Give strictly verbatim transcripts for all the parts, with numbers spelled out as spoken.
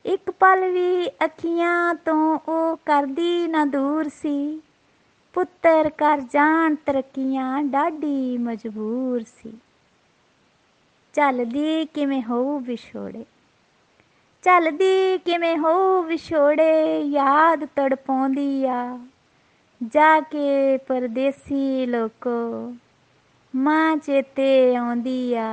ਇੱਕ ਪਲ ਵੀ ਅੱਖੀਆਂ ਤੋਂ ਉਹ ਕਰਦੀ ਨਾ ਦੂਰ ਸੀ। ਪੁੱਤਰ ਕਰ ਜਾਣ ਤਰੱਕੀਆਂ ਡਾਢੀ ਮਜਬੂਰ ਸੀ। ਝੱਲਦੀ ਕਿਵੇਂ ਹੋਊ ਵਿਛੋੜੇ, ਝੱਲਦੀ ਕਿਵੇਂ ਹੋਊ ਵਿਛੋੜੇ, ਯਾਦ ਤੜਪਾਉਂਦੀ ਆ ਜਾ ਕੇ ਪਰਦੇਸੀ ਲੋਕੋ। ਮਾਂ ਚੇਤੇ ਆਉਂਦੀ ਆ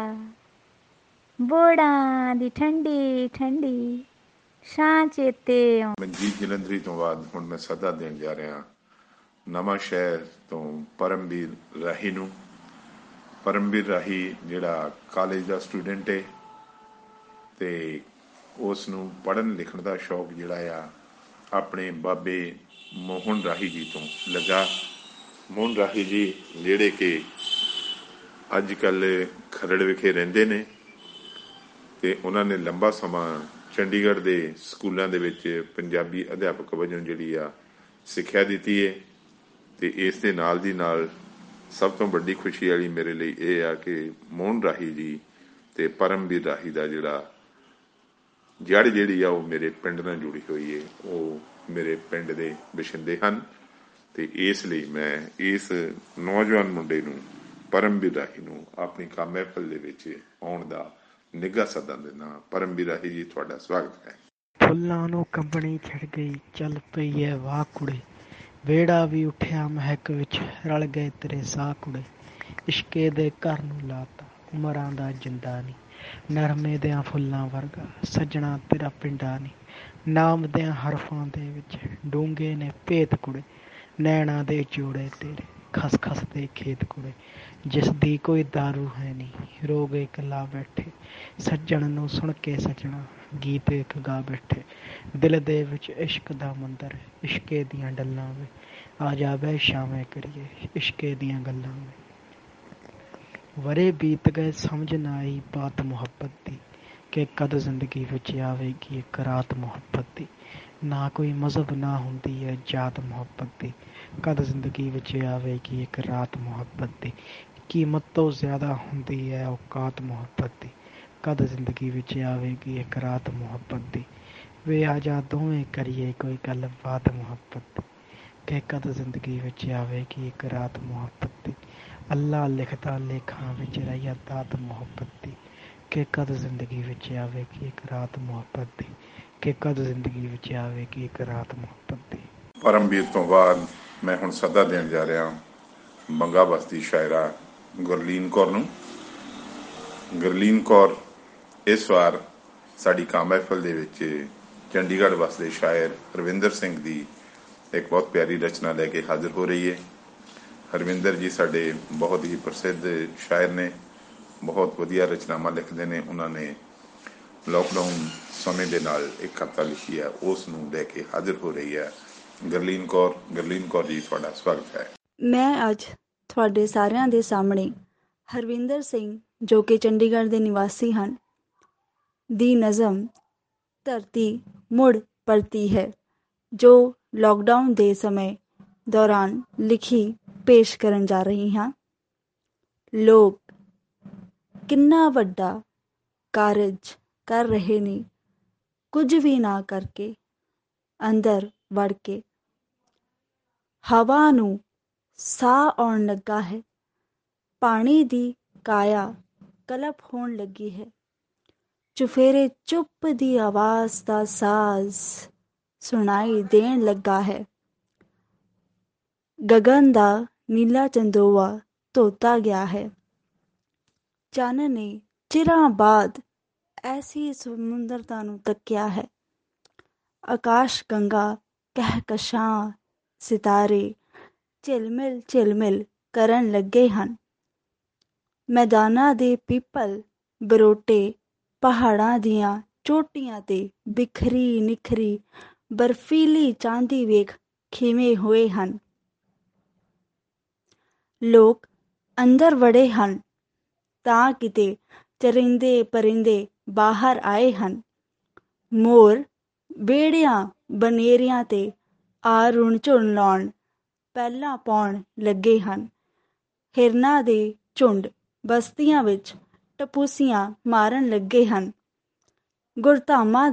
ਬੋੜਾਂ ਦੀ ਠੰਡੀ ਠੰਡੀ ਛਾਂ ਚੇਤੇ ਆਉਂ। ਮਨਜੀਤ ਜਲੰਧਰੀ ਤੋਂ ਬਾਅਦ ਹੁਣ ਮੈਂ ਸੱਦਾ ਦੇਣ ਜਾ ਰਿਹਾ ਨਵਾਂ ਸ਼ਹਿਰ ਤੋਂ ਪਰਮਵੀਰ ਰਾਹੀ ਨੂੰ। ਪਰਮਵੀਰ ਰਾਹੀ ਜਿਹੜਾ ਕਾਲਜ ਦਾ ਸਟੂਡੈਂਟ ਹੈ ਅਤੇ ਉਸ ਨੂੰ ਪੜ੍ਹਨ ਲਿਖਣ ਦਾ ਸ਼ੌਕ ਜਿਹੜਾ ਆ ਆਪਣੇ ਬਾਬੇ ਮੋਹਨ ਰਾਹੀ ਜੀ ਤੋਂ ਲੱਗਾ। ਮੋਹਨ ਰਾਹੀ ਜੀ ਜਿਹੜੇ ਕਿ ਅੱਜ ਕੱਲ੍ਹ ਖਰੜ ਵਿਖੇ ਰਹਿੰਦੇ ਨੇ ਅਤੇ ਉਹਨਾਂ ਨੇ ਲੰਬਾ ਸਮਾਂ ਚੰਡੀਗੜ੍ਹ ਦੇ ਸਕੂਲਾਂ ਦੇ ਵਿੱਚ ਪੰਜਾਬੀ ਅਧਿਆਪਕ ਵਜੋਂ ਜਿਹੜੀ ਆ ਸਿੱਖਿਆ ਦਿੱਤੀ ਹੈ। ਅਤੇ ਇਸ ਦੇ ਨਾਲ ਦੀ ਨਾਲ ਸਭ ਤੋਂ ਵੱਡੀ ਖੁਸ਼ੀ ਵਾਲੀ ਮੇਰੇ ਲਈ ਇਹ ਆ ਕਿ ਮੋਹਨ ਰਾਹੀ ਜੀ ਅਤੇ ਪਰਮਵੀਰ ਰਾਹੀ ਦਾ ਜਿਹੜਾ ਜੜ ਜਿਹੜੀ ਆ ਉਹ ਮੇਰੇ ਪਿੰਡ ਨਾਲ ਜੁੜੀ ਹੋਈ ਹੈ। ਉਹ ਮੇਰੇ ਪਿੰਡ ਦੇ ਵਸਿੰਦੇ ਹਨ ਅਤੇ ਇਸ ਲਈ ਮੈਂ ਇਸ ਨੌਜਵਾਨ ਮੁੰਡੇ ਨੂੰ ਪਰਮਵੀਰ ਰਾਹੀ ਨੂੰ ਆਪਣੀ ਕੰਮ ਮਹਿਫਲ ਦੇ ਵਿੱਚ ਆਉਣ ਦਾ ਨਿੱਘਾ ਸੱਦਾ ਦਿੰਦਾ। ਪਰਮਵੀਰ ਰਾਹੀ ਜੀ ਤੁਹਾਡਾ ਸਵਾਗਤ ਹੈ। ਫੁੱਲਾਂ ਨੂੰ ਕੰਬਣੀ ਛਿੜ ਗਈ ਚੱਲ ਪਈ ਐ ਵਾਹ ਕੁੜੇ, ਵਿਹੜਾ ਵੀ ਉੱਠਿਆ ਮਹਿਕ ਵਿੱਚ ਰਲ ਗਏ ਤੇਰੇ ਸਾਹ ਕੁੜੇ। ਇਸ਼ਕੇ ਦੇ ਘਰ ਨੂੰ ਲਾਤਾ ਉਮਰਾਂ ਦਾ ਜਿੰਦਾ ਨੀ, ਨਰਮੇ ਦਿਆਂ ਫੁੱਲਾਂ ਵਰਗਾ ਸੱਜਣਾ ਤੇਰਾ ਪਿੰਡਾ ਨੀ। ਨਾਮ ਦਿਆਂ ਹਰਫਾਂ ਦੇ ਵਿੱਚ ਡੂੰਘੇ ਨੇ ਭੇਤ ਕੁੜੇ, ਨੈਣਾ ਦੇ ਜੋੜੇ ਤੇਰੇ ਖਸ ਖਸ ਦੇ ਖੇਤ ਕੁੜੇ। ਜਿਸ ਦੀ ਕੋਈ ਦਾਰੂ ਹੈ ਨਹੀਂ ਰੋਗ ਇਕੱਲਾ ਬੈਠੇ, ਸੱਜਣ ਨੂੰ ਸੁਣ ਕੇ ਸੱਜਣਾ ਗੀਤ ਇੱਕ ਗਾ ਬੈਠੇ। ਦਿਲ ਦੇ ਵਿੱਚ ਇਸ਼ਕ ਦਾ ਮੰਦਰ ਇਸ਼ਕੇ ਦੀਆਂ ਡੱਲਾਂ ਵੇ, ਆ ਜਾ ਬਹਿ ਸ਼ਾਵੇਂ ਕਰੀਏ ਇਸ਼ਕੇ ਦੀਆਂ ਗੱਲਾਂ ਵੇ। ਵਰੇ ਬੀਤ ਗਏ ਸਮਝ ਨਾ ਆਈ ਬਾਤ ਮੁਹੱਬਤ ਦੀ, ਕਿ ਕਦ ਜ਼ਿੰਦਗੀ ਵਿੱਚ ਆਵੇਗੀ ਇੱਕ ਰਾਤ ਮੁਹੱਬਤ ਦੀ। ਨਾ ਕੋਈ ਮਜ਼ਹਬ ਨਾ ਹੁੰਦੀ ਹੈ ਜਾਤ ਮੁਹੱਬਤ ਦੀ, ਕਦ ਜ਼ਿੰਦਗੀ ਵਿੱਚ ਆਵੇਗੀ ਇੱਕ ਰਾਤ ਮੁਹੱਬਤ ਦੀ। ਕੀਮਤ ਤੋਂ ਜ਼ਿਆਦਾ ਹੁੰਦੀ ਹੈ ਔਕਾਤ ਮੁਹੱਬਤ ਦੀ, ਕਦ ਜ਼ਿੰਦਗੀ ਵਿੱਚ ਆਵੇਗੀ ਇੱਕ ਰਾਤ ਮੁਹੱਬਤ ਦੀ। ਵੇ ਆ ਜਾ ਦੋਵੇਂ ਕਰੀਏ ਕੋਈ ਗੱਲ ਬਾਤ ਮੁਹੱਬਤ ਦੀ, ਕਿ ਕਦ ਜ਼ਿੰਦਗੀ ਵਿੱਚ ਆਵੇਗੀ ਇੱਕ ਰਾਤ ਮੁਹੱਬਤ ਦੀ। ਅੱਲਾ ਲਿਖਦਾ ਲੇਖਾਂ ਵਿੱਚ ਰਹੀਆ ਦਾਤ ਮੁਹੱਬਤ ਦੀ, ਕਿ ਕਦ ਜ਼ਿੰਦਗੀ ਵਿੱਚ ਆਵੇਗੀ ਇੱਕ ਰਾਤ ਮੁਹੱਬਤ ਦੀ, ਕਿ ਕਦ ਜ਼ਿੰਦਗੀ ਵਿੱਚ ਆਵੇਗੀ ਇੱਕ ਰਾਤ ਮੁਹੱਬਤ ਦੀ। ਪਰਮਵੀਰ ਤੋਂ ਬਾਅਦ ਮੈਂ ਹੁਣ ਸੱਦਾ ਦੇਣ ਜਾ ਰਿਹਾ ਬੰਗਾ ਬਸਤੀ ਸ਼ਾਇਰਾ ਗੁਰਲੀਨ ਕੌਰ ਨੂੰ। ਗੁਰਲੀਨ ਕੌਰ ਇਸ ਵਾਰ ਸਾਡੀ ਕੰਮ ਮਹਿਫਲ ਦੇ ਵਿੱਚ ਚੰਡੀਗੜ੍ਹ ਵਸਦੇ ਸ਼ਾਇਰ ਹਰਵਿੰਦਰ ਸਿੰਘ ਦੀ ਇੱਕ ਬਹੁਤ ਪਿਆਰੀ ਰਚਨਾ ਲੈ ਕੇ ਹਾਜ਼ਰ ਹੋ ਰਹੀ ਹੈ। ਹਰਵਿੰਦਰ ਜੀ ਸਾਡੇ ਬਹੁਤ ਹੀ ਪ੍ਰਸਿੱਧ ਸ਼ਾਇਰ ਨੇ, ਬਹੁਤ ਵਧੀਆ ਰਚਨਾਵਾਂ ਲਿਖਦੇ ਨੇ। ਉਹਨਾਂ ਨੇ ਲੋਕਡਾਊਨ ਸਮੇਂ ਦੇ ਨਾਲ ਇੱਕ ਕਵਿਤਾ ਲਿਖੀ ਹੈ, ਉਸ ਨੂੰ ਲੈ ਕੇ ਹਾਜ਼ਰ ਹੋ ਰਹੀ ਹੈ ਗੁਰਲੀਨ ਕੌਰ। ਗੁਰਲੀਨ ਕੌਰ ਜੀ ਤੁਹਾਡਾ ਸਵਾਗਤ ਹੈ। ਮੈਂ ਅੱਜ ਤੁਹਾਡੇ ਸਾਰਿਆਂ ਦੇ ਸਾਹਮਣੇ ਹਰਵਿੰਦਰ ਸਿੰਘ ਜੋ ਕਿ ਚੰਡੀਗੜ੍ਹ ਦੇ ਨਿਵਾਸੀ ਹਨ ਦੀ ਨਜ਼ਮ ਧਰਤੀ ਮੁੜ ਪਰਤੀ ਹੈ, ਜੋ ਲੋਕਡਾਊਨ ਦੇ ਸਮੇਂ ਦੌਰਾਨ ਲਿਖੀ ਪੇਸ਼ ਕਰਨ ਜਾ ਰਹੀ ਹਾਂ। ਲੋਕ ਕਿੰਨਾ ਵੱਡਾ ਕਾਰਜ ਕਰ ਰਹੇ ਨੇ ਕੁਝ ਵੀ ਨਾ ਕਰਕੇ, ਅੰਦਰ ਵੜ ਕੇ। ਹਵਾ ਨੂੰ ਸਾਹ ਆਉਣ ਲੱਗਾ ਹੈ, ਪਾਣੀ ਦੀ ਕਾਇਆ ਕਲਪ ਹੋਣ ਲੱਗੀ ਹੈ। ਚੁਫੇਰੇ ਚੁੱਪ ਦੀ ਆਵਾਜ਼ ਦਾ ਸਾਜ਼ ਸੁਣਾਈ ਦੇਣ ਲੱਗਾ ਹੈ। ਗਗਨ ਦਾ ਨੀਲਾ ਚੰਦੋਆ ਧੋਤਾ ਗਿਆ ਹੈ। ਚੰਨ ਨੇ ਚਿਰਾਂ ਬਾਅਦ ਐਸੀ ਸਮੁੰਦਰਤਾ ਨੂੰ ਤੱਕਿਆ ਹੈ। ਆਕਾਸ਼ ਗੰਗਾ ਕਹਿਕਸ਼ਾਂ ਸਿਤਾਰੇ ਝਿਲਮਿਲ ਝਿਲਮਿਲ ਕਰਨ ਲੱਗੇ ਹਨ। ਮੈਦਾਨਾਂ ਦੇ ਪੀਪਲ ਬਰੋਟੇ ਪਹਾੜਾਂ ਦੀਆਂ ਚੋਟੀਆਂ 'ਤੇ ਬਿਖਰੀ ਨਿਖਰੀ ਬਰਫੀਲੀ ਚਾਂਦੀ ਵੇਖ ਖਿਵੇਂ ਹੋਏ ਹਨ। ਲੋਕ ਅੰਦਰ ਵੜੇ ਹਨ ਤਾਂ ਕਿਤੇ ਚਰਿੰਦੇ ਪਰਿੰਦੇ ਬਾਹਰ ਆਏ ਹਨ। ਮੋਰ ਵਿਹੜਿਆਂ ਬਨੇਰਿਆਂ 'ਤੇ ਆ ਰੁਣ ਝੁਣ ਲਾਉਣ ਪਹਿਲਾਂ ਪਾਉਣ ਲੱਗੇ ਹਨ। ਹਿਰਨਾਂ ਦੇ ਝੁੰਡ ਬਸਤੀਆਂ ਵਿੱਚ ਟਪੂਸੀਆਂ ਮਾਰਨ ਲੱਗੇ ਹਨ। ਗੁਰਧਾਮਾਂ